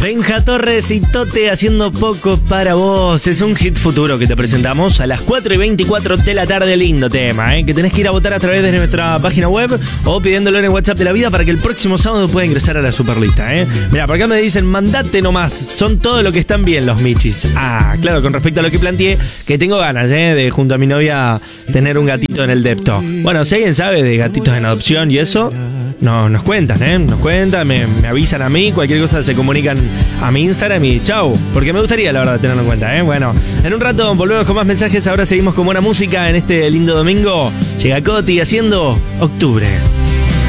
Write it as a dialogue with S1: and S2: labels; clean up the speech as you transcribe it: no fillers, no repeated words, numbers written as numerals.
S1: Benja Torres y Tote haciendo poco para vos. Es un hit futuro que te presentamos a las 4:24 de la tarde. Lindo tema, que tenés que ir a votar a través de nuestra página web o pidiéndolo en el WhatsApp de la vida para que el próximo sábado pueda ingresar a la Superlista. Mira, por acá me dicen, mandate nomás. Son todo lo que están bien los michis. Ah, claro, con respecto a lo que planteé, que tengo ganas de junto a mi novia tener un gatito en el depto. Bueno, si alguien sabe de gatitos en adopción y eso, no, nos cuentan, nos cuentan, me avisan a mí, cualquier cosa se comunican a mi Instagram y chau, porque me gustaría la verdad tenerlo en cuenta, Bueno, en un rato volvemos con más mensajes, ahora seguimos con buena música en este lindo domingo. Llega Coti haciendo Octubre.